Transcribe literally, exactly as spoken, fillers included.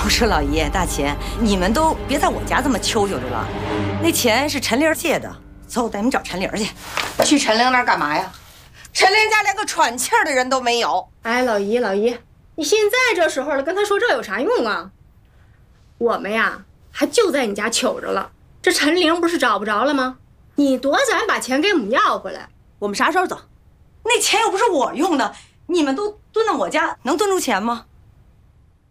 我说老爷大钱，你们都别在我家这么求求着了，那钱是陈玲借的，走，我带你们找陈玲去。去陈玲那儿干嘛呀？陈玲家连个喘气儿的人都没有。 哎，老姨老姨，你现在这时候了，跟他说这有啥用啊？我们呀，还就在你家求着了。这陈玲不是找不着了吗？你多咱把钱给我们要回来。我们啥时候走？ 那钱又不是我用的，你们都蹲到我家，能蹲出钱吗？